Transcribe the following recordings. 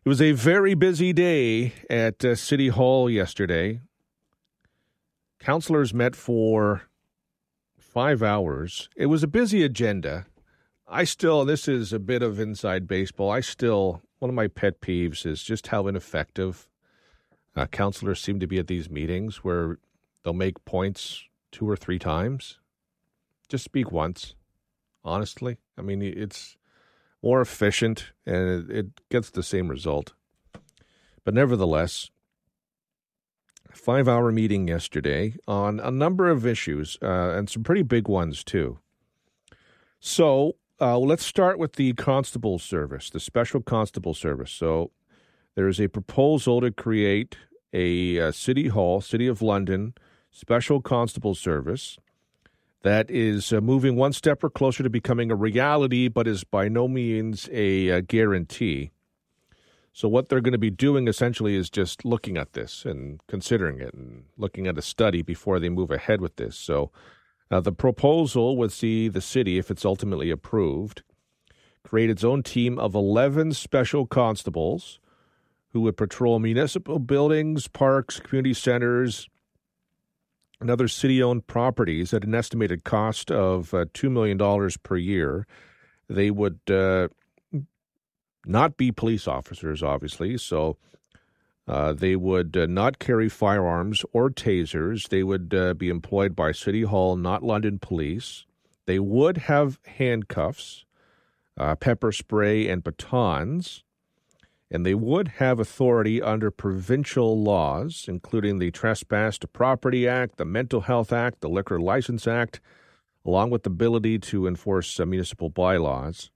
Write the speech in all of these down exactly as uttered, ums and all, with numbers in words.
It was a very busy day at uh, City Hall yesterday. Councillors met for five hours. It was a busy agenda. I still, this is a bit of inside baseball. I still, one of my pet peeves is just how ineffective uh, councillors seem to be at these meetings where they'll make points two or three times. Just speak once, honestly. I mean, it's more efficient, and it, it gets the same result. But nevertheless, five-hour meeting yesterday on a number of issues, uh, and some pretty big ones, too. So uh, let's start with the constable service, the special constable service. So there is a proposal to create a uh, City Hall, City of London, special constable service that is uh, moving one step or closer to becoming a reality, but is by no means a, a guarantee. So what they're going to be doing essentially is just looking at this and considering it and looking at a study before they move ahead with this. So uh, the proposal would see the city, if it's ultimately approved, create its own team of eleven special constables who would patrol municipal buildings, parks, community centers, and other city-owned properties at an estimated cost of uh, two million dollars per year. They would uh, not be police officers, obviously, so uh, they would uh, not carry firearms or tasers. They would uh, be employed by City Hall, not London Police. They would have handcuffs, uh, pepper spray, and batons. And they would have authority under provincial laws, including the Trespass to Property Act, the Mental Health Act, the Liquor License Act, along with the ability to enforce uh, municipal bylaws.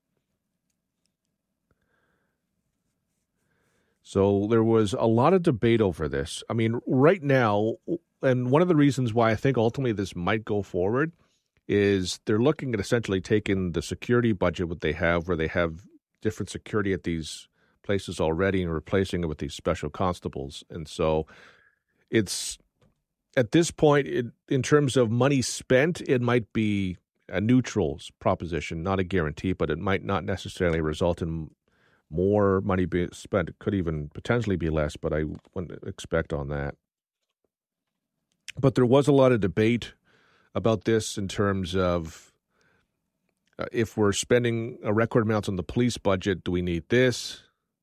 So there was a lot of debate over this. I mean, right now, and one of the reasons why I think ultimately this might go forward is they're looking at essentially taking the security budget what they have, where they have different security at these places already, and replacing it with these special constables. And so it's, at this point, it, in terms of money spent, it might be a neutral proposition, not a guarantee, but it might not necessarily result in more money being spent. It could even potentially be less, but I wouldn't expect on that. But there was a lot of debate about this in terms of uh, if we're spending a record amount on the police budget, do we need this?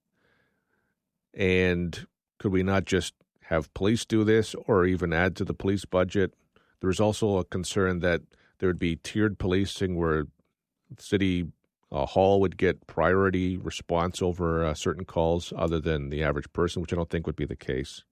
And could we not just have police do this or even add to the police budget? There's also a concern that there would be tiered policing where City uh, Hall would get priority response over uh, certain calls other than the average person, which I don't think would be the case.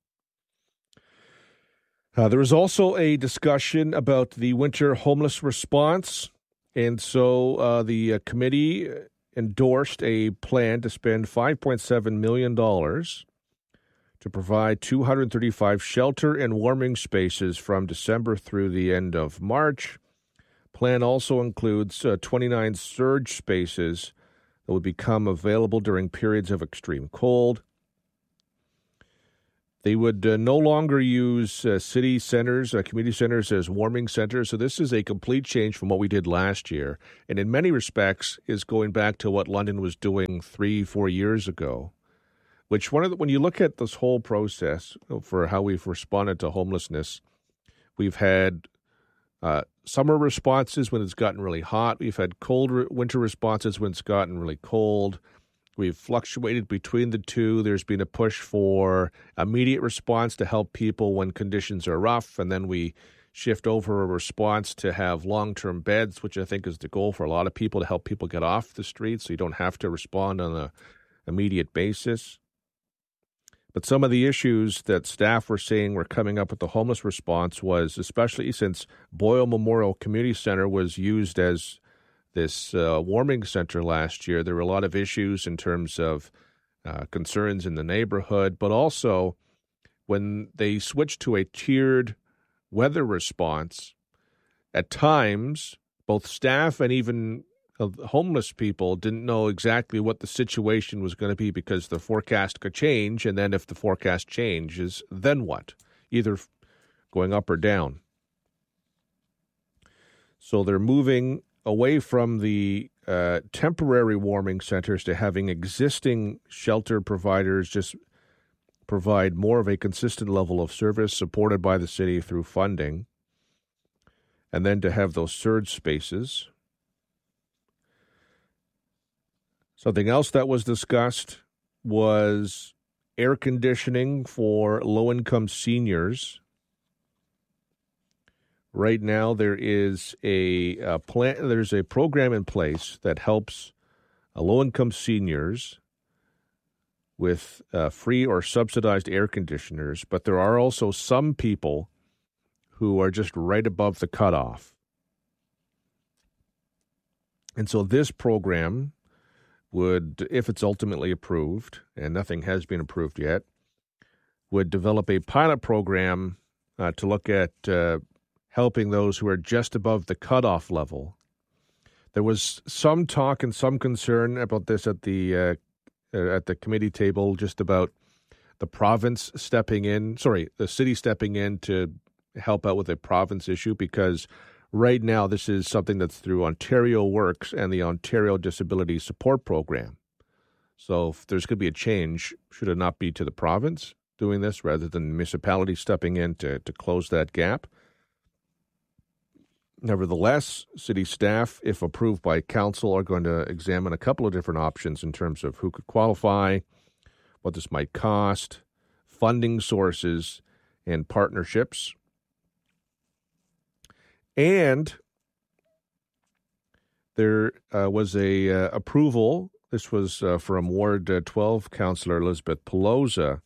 Uh, there was also a discussion about the winter homeless response. And so uh, the uh, committee endorsed a plan to spend five point seven million dollars to provide two hundred thirty-five shelter and warming spaces from December through the end of March. Plan also includes uh, twenty-nine surge spaces that would become available during periods of extreme cold. They would uh, no longer use uh, city centers, uh, community centers as warming centers. So this is a complete change from what we did last year. And in many respects is going back to what London was doing three, four years ago, which one of the, when you look at this whole process for how we've responded to homelessness, we've had uh, summer responses when it's gotten really hot. We've had cold re- winter responses when it's gotten really cold. We've fluctuated between the two. There's been a push for immediate response to help people when conditions are rough, and then we shift over a response to have long-term beds, which I think is the goal for a lot of people, to help people get off the street so you don't have to respond on an immediate basis. But some of the issues that staff were saying were coming up with the homeless response was, especially since Boyle Memorial Community Center was used as this uh, warming center last year, there were a lot of issues in terms of uh, concerns in the neighborhood, but also when they switched to a tiered weather response, at times, both staff and even uh, homeless people didn't know exactly what the situation was going to be because the forecast could change, and then if the forecast changes, then what? Either going up or down. So they're moving away from the uh, temporary warming centers to having existing shelter providers just provide more of a consistent level of service supported by the city through funding, and then to have those surge spaces. Something else that was discussed was air conditioning for low-income seniors. Right now, there is a, a plan. There's a program in place that helps uh, low-income seniors with uh, free or subsidized air conditioners, but there are also some people who are just right above the cutoff. And so this program would, if it's ultimately approved, and nothing has been approved yet, would develop a pilot program uh, to look at uh, helping those who are just above the cutoff level. There was some talk and some concern about this at the uh, at the committee table, just about the province stepping in, sorry, the city stepping in to help out with a province issue, because right now this is something that's through Ontario Works and the Ontario Disability Support Program. So if there's going to be a change, should it not be to the province doing this rather than the municipality stepping in to, to close that gap? Nevertheless, city staff, if approved by council, are going to examine a couple of different options in terms of who could qualify, what this might cost, funding sources, and partnerships. And there uh, was a uh, approval. This was uh, from Ward uh, twelve Councillor Elizabeth Pelosa,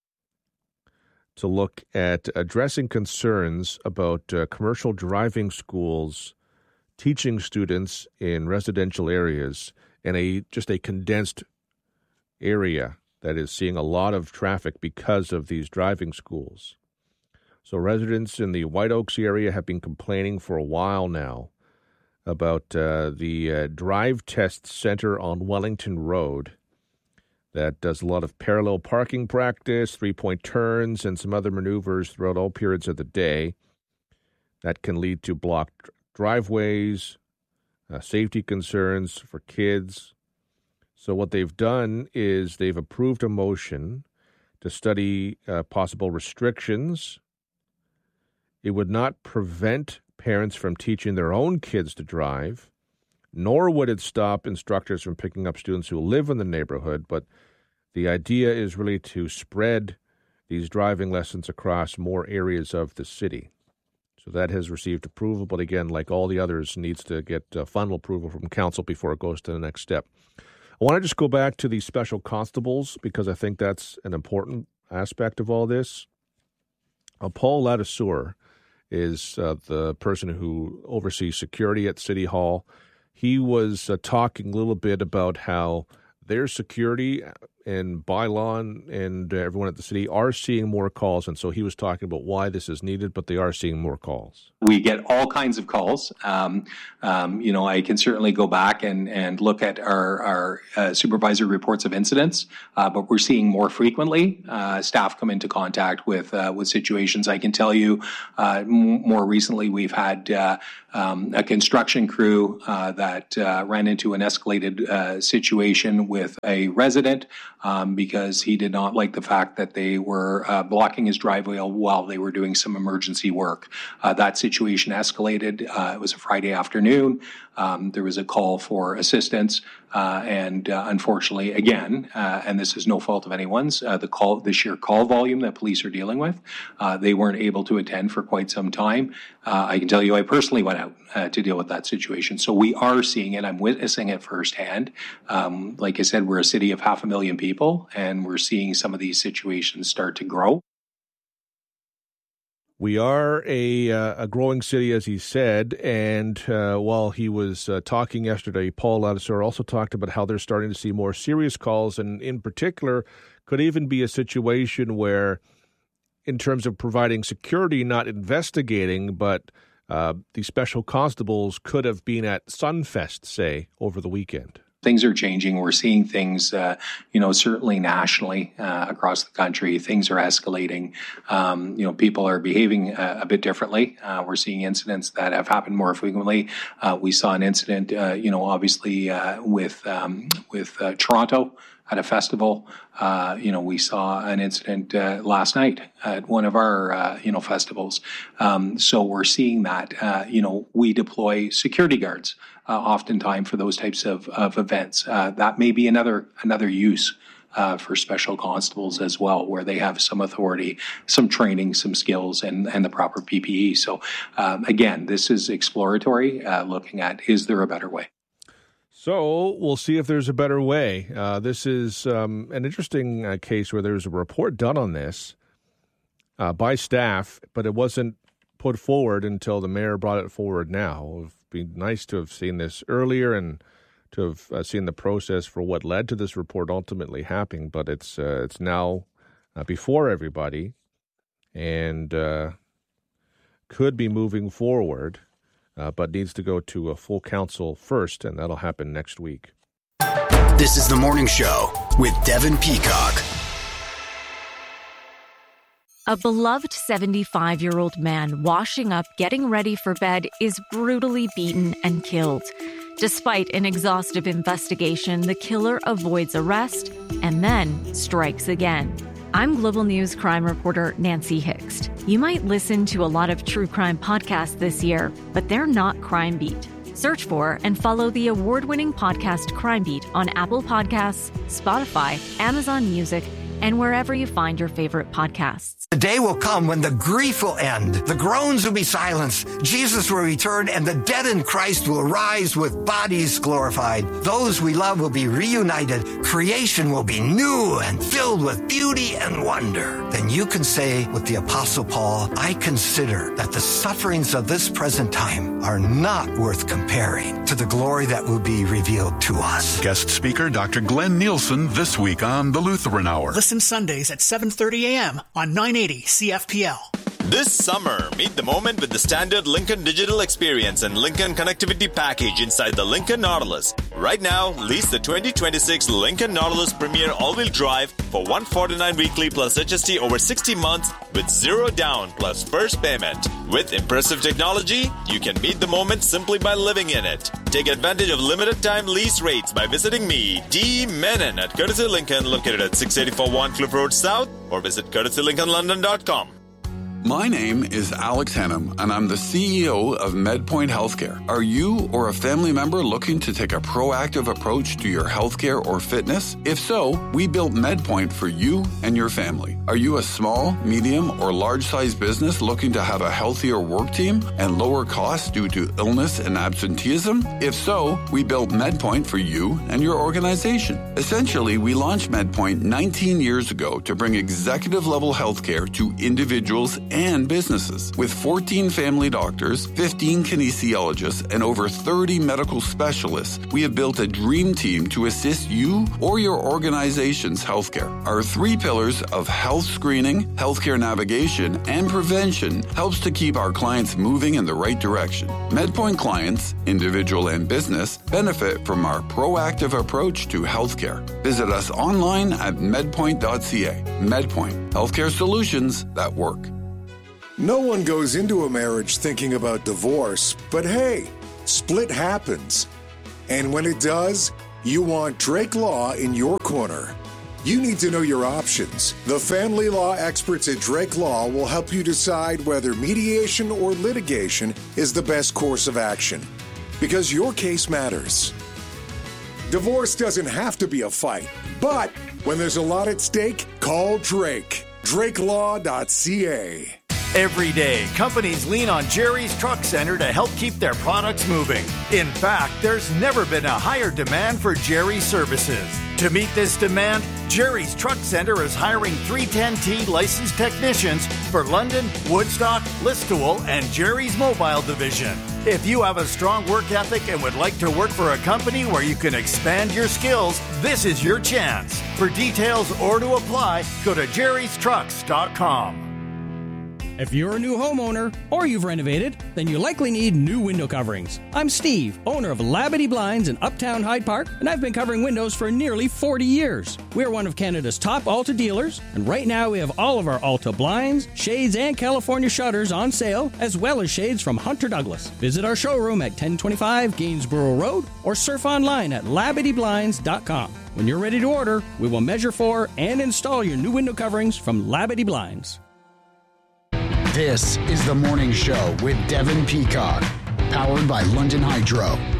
to look at addressing concerns about uh, commercial driving schools teaching students in residential areas in a just a condensed area that is seeing a lot of traffic because of these driving schools. So residents in the White Oaks area have been complaining for a while now about uh, the uh, Drive Test Center on Wellington Road that does a lot of parallel parking practice, three-point turns, and some other maneuvers throughout all periods of the day. That can lead to blocked driveways, uh, safety concerns for kids. So what they've done is they've approved a motion to study uh, possible restrictions. It would not prevent parents from teaching their own kids to drive, nor would it stop instructors from picking up students who live in the neighborhood, but the idea is really to spread these driving lessons across more areas of the city. So that has received approval, but again, like all the others, needs to get uh, final approval from council before it goes to the next step. I want to just go back to the special constables because I think that's an important aspect of all this. Uh, Paul Ladouceur is uh, the person who oversees security at City Hall. He was uh, talking a little bit about how their security and bylaw and uh, everyone at the city are seeing more calls. And so he was talking about why this is needed, but they are seeing more calls. We get all kinds of calls. Um, um, you know, I can certainly go back and, and look at our, our uh, supervisor reports of incidents, uh, but we're seeing more frequently. Uh, staff come into contact with uh, with situations. I can tell you uh, m- more recently we've had uh, um, a construction crew uh, that uh, ran into an escalated uh, situation with a resident um, because he did not like the fact that they were uh, blocking his driveway while they were doing some emergency work. Uh, that situation escalated. Uh, it was a Friday afternoon. Um, there was a call for assistance, uh, and uh, unfortunately, again, uh, and this is no fault of anyone's, uh, the call, the sheer call volume that police are dealing with, uh, they weren't able to attend for quite some time. Uh, I can tell you, I personally went out uh, to deal with that situation. So we are seeing it. I'm witnessing it firsthand. Um, like I said, we're a city of half a million people, and we're seeing some of these situations start to grow. We are a uh, a growing city, as he said, and uh, while he was uh, talking yesterday, Paul Ladouceur also talked about how they're starting to see more serious calls, and in particular, could even be a situation where, in terms of providing security, not investigating, but uh, the special constables could have been at Sunfest, say, over the weekend. Things are changing. We're seeing things, uh, you know, certainly nationally uh, across the country. Things are escalating. Um, you know, people are behaving uh, a bit differently. Uh, we're seeing incidents that have happened more frequently. Uh, we saw an incident, uh, you know, obviously uh, with um, with uh, Toronto at a festival. Uh, you know, we saw an incident uh, last night at one of our, uh, you know, festivals. Um, so we're seeing that, uh, you know, we deploy security guards uh, oftentimes for those types of, of events. Uh, that may be another another use uh, for special constables as well, where they have some authority, some training, some skills, and, and the proper P P E. So, um, again, this is exploratory, uh, looking at, is there a better way? So we'll see if there's a better way. Uh, this is um, an interesting uh, case where there was a report done on this uh, by staff, but it wasn't put forward until the mayor brought it forward now. It would be nice to have seen this earlier and to have uh, seen the process for what led to this report ultimately happening, but it's uh, it's now uh, before everybody and uh, could be moving forward. Uh, but needs to go to a full council first, and that'll happen next week. This is The Morning Show with Devin Peacock. A beloved seventy-five-year-old man washing up, getting ready for bed, is brutally beaten and killed. Despite an exhaustive investigation, the killer avoids arrest and then strikes again. I'm Global News crime reporter Nancy Hixt. You might listen to a lot of true crime podcasts this year, but they're not Crime Beat. Search for and follow the award-winning podcast Crime Beat on Apple Podcasts, Spotify, Amazon Music, and wherever you find your favorite podcasts. The day will come when the grief will end, the groans will be silenced, Jesus will return, and the dead in Christ will rise with bodies glorified. Those we love will be reunited. Creation will be new and filled with beauty and wonder. Then you can say with the Apostle Paul, I consider that the sufferings of this present time are not worth comparing to the glory that will be revealed to us. Guest speaker Doctor Glenn Nielsen this week on The Lutheran Hour. Listen Sundays at seven thirty a.m. on nine eighty C F P L. This summer, meet the moment with the standard Lincoln Digital Experience and Lincoln Connectivity Package inside the Lincoln Nautilus. Right now, lease the twenty twenty-six Lincoln Nautilus Premier All-Wheel Drive for one hundred forty-nine dollars weekly plus H S T over sixty months with zero down plus first payment. With impressive technology, you can meet the moment simply by living in it. Take advantage of limited time lease rates by visiting me, D. Menon, at Courtesy Lincoln, located at six eighty-four One Cliff Road South, or visit courtesy lincoln london dot com. My name is Alex Hannum, and I'm the C E O of MedPoint Healthcare. Are you or a family member looking to take a proactive approach to your healthcare or fitness? If so, we built MedPoint for you and your family. Are you a small, medium, or large-sized business looking to have a healthier work team and lower costs due to illness and absenteeism? If so, we built MedPoint for you and your organization. Essentially, we launched MedPoint nineteen years ago to bring executive-level healthcare to individuals and businesses. With fourteen family doctors, fifteen kinesiologists, and over thirty medical specialists, we have built a dream team to assist you or your organization's healthcare. Our three pillars of health screening, healthcare navigation, and prevention helps to keep our clients moving in the right direction. MedPoint clients, individual and business, benefit from our proactive approach to healthcare. Visit us online at medpoint dot c a. MedPoint, healthcare solutions that work. No one goes into a marriage thinking about divorce, but hey, split happens. And when it does, you want Drake Law in your corner. You need to know your options. The family law experts at Drake Law will help you decide whether mediation or litigation is the best course of action, because your case matters. Divorce doesn't have to be a fight, but when there's a lot at stake, call Drake. drake law dot c a. Every day, companies lean on Jerry's Truck Center to help keep their products moving. In fact, there's never been a higher demand for Jerry's services. To meet this demand, Jerry's Truck Center is hiring three ten T licensed technicians for London, Woodstock, Listowel, and Jerry's Mobile Division. If you have a strong work ethic and would like to work for a company where you can expand your skills, this is your chance. For details or to apply, go to jerrys trucks dot com. If you're a new homeowner or you've renovated, then you likely need new window coverings. I'm Steve, owner of Labadee Blinds in Uptown Hyde Park, and I've been covering windows for nearly forty years. We're one of Canada's top Alta dealers, and right now we have all of our Alta blinds, shades, and California shutters on sale, as well as shades from Hunter Douglas. Visit our showroom at ten twenty-five Gainsborough Road or surf online at labadee blinds dot com. When you're ready to order, we will measure for and install your new window coverings from Labadee Blinds. This is The Morning Show with Devin Peacock, powered by London Hydro.